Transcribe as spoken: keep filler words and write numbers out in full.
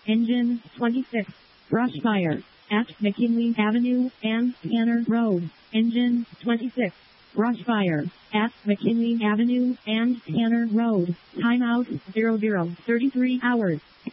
Engine twenty-six. Brush fire at McKinley Avenue and Tanner Road. Engine twenty-six. Brush fire at McKinley Avenue and Tanner Road. Timeout zero zero thirty-three hours.